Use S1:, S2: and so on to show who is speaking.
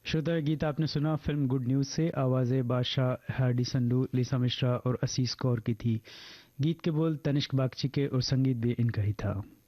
S1: श्रोता, ये गीत आपने सुना फिल्म गुड न्यूज से। आवाजें बादशाह, हार्डी संडू, लिसा मिश्रा और असीस कौर की थी। गीत के बोल तनिष्क बागची के और संगीत भी इनका ही था।